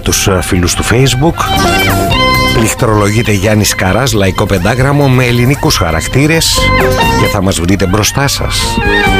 τους φίλους του Facebook. Πληκτρολογείτε Γιάννης Καράς, λαϊκό πεντάγραμμο με ελληνικούς χαρακτήρες και θα μας βρείτε μπροστά σας.